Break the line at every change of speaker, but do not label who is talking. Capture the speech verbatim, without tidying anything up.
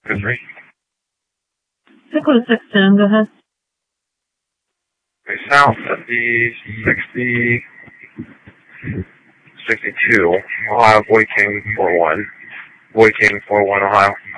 Henry.
six one six ten, go ahead.
Okay, south at the sixty, sixty-two, Ohio, Boy King four one. Boy King four one, Ohio.